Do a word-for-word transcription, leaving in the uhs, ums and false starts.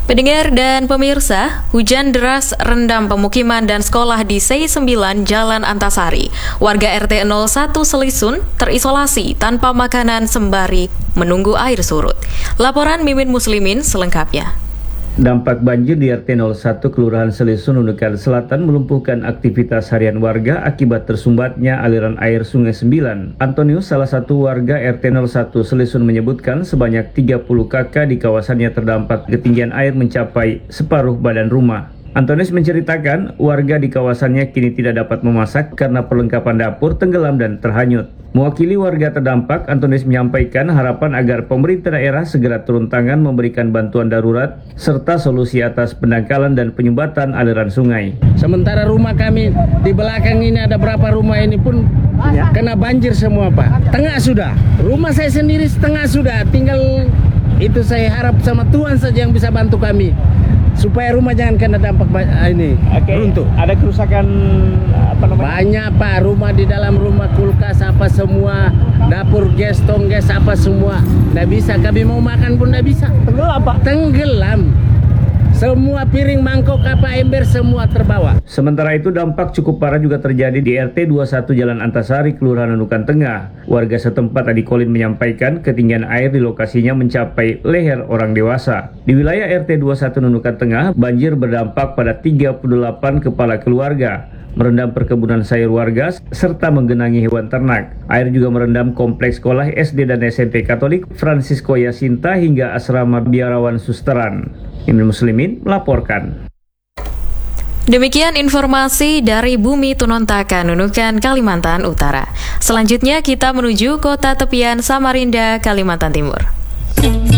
Pendengar dan pemirsa, hujan deras rendam pemukiman dan sekolah di C sembilan Jalan Antasari. Warga R T nol satu Selisun terisolasi tanpa makanan sembari menunggu air surut. Laporan Mimin Muslimin selengkapnya. Dampak banjir di R T nol satu Kelurahan Selisun, Nunukan Selatan melumpuhkan aktivitas harian warga akibat tersumbatnya aliran air Sungai Sembilan. Antonius, salah satu warga R T nol satu Selisun, menyebutkan sebanyak tiga puluh kakak di kawasannya terdampak ketinggian air mencapai separuh badan rumah. Antonius menceritakan warga di kawasannya kini tidak dapat memasak karena perlengkapan dapur tenggelam dan terhanyut. Mewakili warga terdampak, Antonius menyampaikan harapan agar pemerintah daerah segera turun tangan memberikan bantuan darurat serta solusi atas pendangkalan dan penyumbatan aliran sungai. Sementara rumah kami di belakang ini ada berapa rumah ini pun ya, kena banjir semua, Pak. Tengah sudah. Rumah saya sendiri setengah sudah. Tinggal itu saya harap sama Tuhan saja yang bisa bantu kami, supaya rumah jangan kena dampak ini. Oke, runtuh. Ada kerusakan apa namanya? Banyak, Pak. Rumah di dalam rumah, kulkas apa semua, dapur gas, tonggas apa semua. Nggak bisa, kami mau makan pun nggak bisa. Tenggelam, Pak. Tenggelam. Semua piring, mangkok, apa ember semua terbawa. Sementara itu dampak cukup parah juga terjadi di R T dua puluh satu Jalan Antasari, Kelurahan Nunukan Tengah. Warga setempat Adi Kolin menyampaikan ketinggian air di lokasinya mencapai leher orang dewasa. Di wilayah R T dua puluh satu Nunukan Tengah, banjir berdampak pada tiga puluh delapan kepala keluarga, merendam perkebunan sayur warga, serta menggenangi hewan ternak. Air juga merendam kompleks sekolah S D dan S M P Katolik Francisco Yasinta hingga asrama biarawan Susteran. Mimin Muslimin melaporkan. Demikian informasi dari Bumi Tunontaka, Nunukan, Kalimantan Utara. Selanjutnya kita menuju kota tepian Samarinda, Kalimantan Timur.